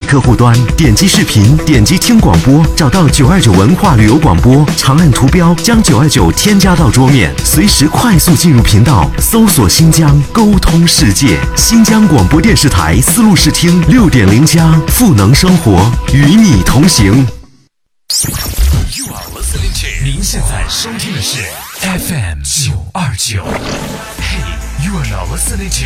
客户端，点击视频，点击听广播，找到929文化旅游广播，长按图标将929添加到桌面，随时快速进入频道，搜索新疆，沟通世界。新疆广播电视台丝路视听6.0加，赋能生活，与你同行。 You are listening to 您现在收听的是 FM 929。Hey, you are now listening to